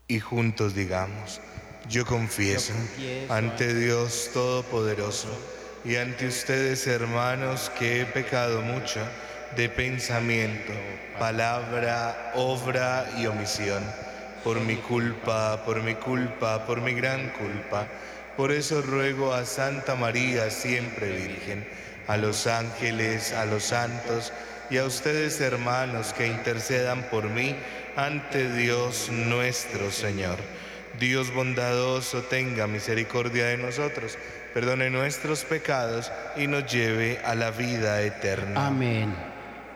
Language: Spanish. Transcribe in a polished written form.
Y juntos digamos: yo confieso ante Dios Todopoderoso y ante ustedes, hermanos, que he pecado mucho de pensamiento, palabra, obra y omisión, por mi culpa, por mi culpa, por mi gran culpa. Por eso ruego a Santa María, siempre Virgen, a los ángeles, a los santos y a ustedes, hermanos, que intercedan por mí ante Dios nuestro Señor. Dios bondadoso tenga misericordia de nosotros, perdone nuestros pecados y nos lleve a la vida eterna. Amén.